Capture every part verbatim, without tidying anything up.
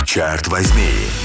Чарт возьми.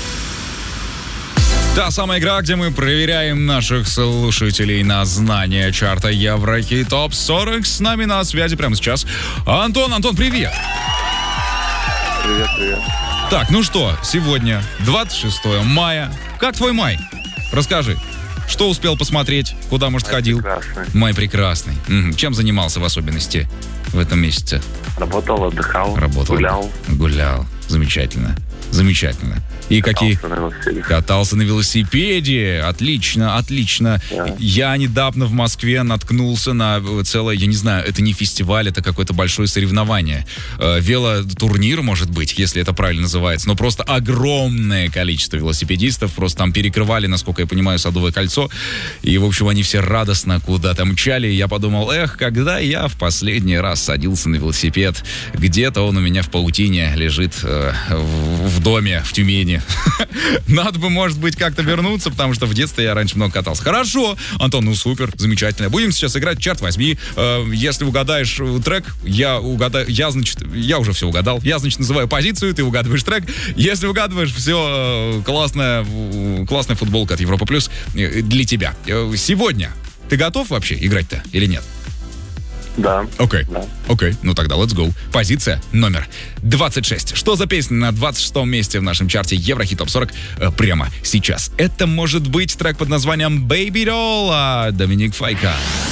Та самая игра, где мы проверяем наших слушателей на знание чарта Еврохит Топ сорок. С нами на связи прямо сейчас Антон. Антон, привет! Привет, привет. Так, ну что, сегодня двадцать шестое мая. Как твой май? Расскажи. Что успел посмотреть? Куда, может, Май ходил? прекрасный. Май прекрасный. Мгм. Чем занимался в особенности в этом месяце? Работал, отдыхал, Работал. гулял. Гулял. Замечательно. Замечательно. И какие... Катался на велосипеде. Катался на велосипеде. Отлично, отлично. Да. Я недавно в Москве наткнулся на целое, я не знаю, это не фестиваль, это какое-то большое соревнование. Э, велотурнир, может быть, если это правильно называется. Но просто огромное количество велосипедистов. Просто там перекрывали, насколько я понимаю, Садовое кольцо. И, в общем, они все радостно куда-то мчали. И я подумал, эх, когда я в последний раз садился на велосипед? Где-то он у меня в паутине лежит э, в, в доме в Тюмени. Надо бы, может быть, как-то вернуться, потому что в детстве я раньше много катался. Хорошо, Антон, ну супер, замечательно. Будем сейчас играть «Чарт возьми». Э, если угадаешь трек, я угадаю, я, значит, я уже все угадал. Я, значит, называю позицию, ты угадываешь трек. Если угадываешь, все, классная, классная футболка от Европа Плюс для тебя. Э, сегодня ты готов вообще играть-то или нет? Да. Окей, Да. окей, ну тогда let's go. Позиция номер двадцать шесть. Что за песня на двадцать шестом месте в нашем чарте Еврохит Топ сорок э, прямо сейчас? Это может быть трек под названием Baby Doll от Доминик Файка.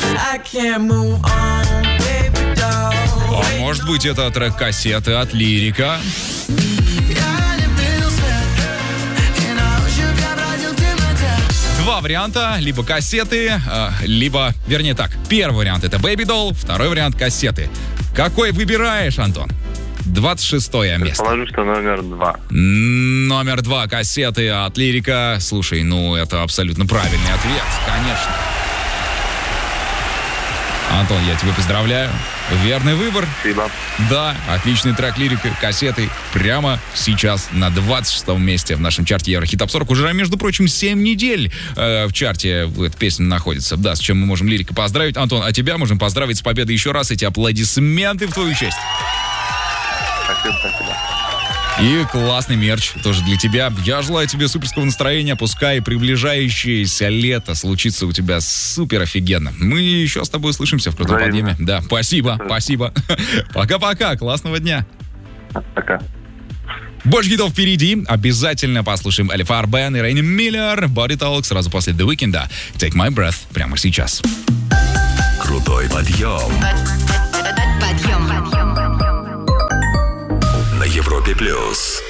А может быть, это трек кассеты от Лирика. Два варианта, либо кассеты, э, либо, вернее так, первый вариант это Baby Doll, второй вариант кассеты. Какой выбираешь, Антон? двадцать шестое место. Положу, что номер два. Номер два, кассеты от Лирика. Слушай, ну это абсолютно правильный ответ, конечно. Антон, я тебя поздравляю. Верный выбор. Спасибо. Да, отличный трек Лирика, кассеты прямо сейчас на двадцать шестом месте в нашем чарте Еврохит Топ сорок. Уже, между прочим, семь недель э, в чарте эта песня находится. Да, с чем мы можем Лирика поздравить. Антон, а тебя можем поздравить с победой еще раз. Эти аплодисменты в твою честь. Спасибо, спасибо. И классный мерч тоже для тебя. Я желаю тебе суперского настроения. Пускай приближающееся лето случится у тебя супер офигенно. Мы еще с тобой услышимся в крутом Взаимно. подъеме. Да, спасибо, спасибо. Пока-пока, классного дня. Пока. Больше хитов впереди. Обязательно послушаем Элли Фарбен и Рейни Миллер. Body Talk сразу после The Weeknd. Take My Breath прямо сейчас. Крутой подъем Подъем. на Европе Плюс.